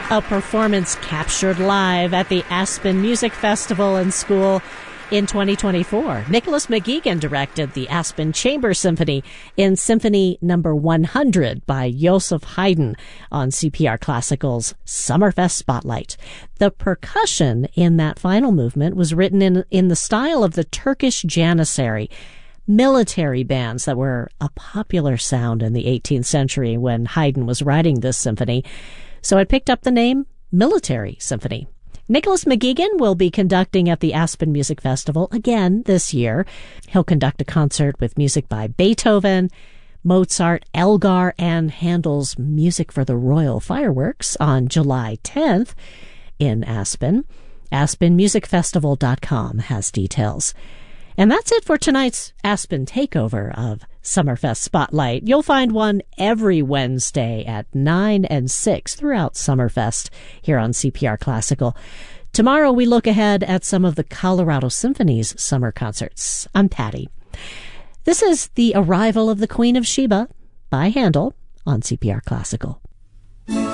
A performance captured live at the Aspen Music Festival and School in 2024. Nicholas McGeegan directed the Aspen Chamber Symphony in Symphony Number 100 by Joseph Haydn on CPR Classical's Summerfest Spotlight. The percussion in that final movement was written in the style of the Turkish Janissary, military bands that were a popular sound in the 18th century when Haydn was writing this symphony. So it picked up the name Military Symphony. Nicholas McGeegan will be conducting at the Aspen Music Festival again this year. He'll conduct a concert with music by Beethoven, Mozart, Elgar, and Handel's Music for the Royal Fireworks on July 10th in Aspen. AspenMusicFestival.com has details. And that's it for tonight's Aspen takeover of Summerfest Spotlight. You'll find one every Wednesday at 9 and 6 throughout Summerfest here on CPR Classical. Tomorrow we look ahead at some of the Colorado Symphony's summer concerts. I'm Patty. This is The Arrival of the Queen of Sheba by Handel on CPR Classical.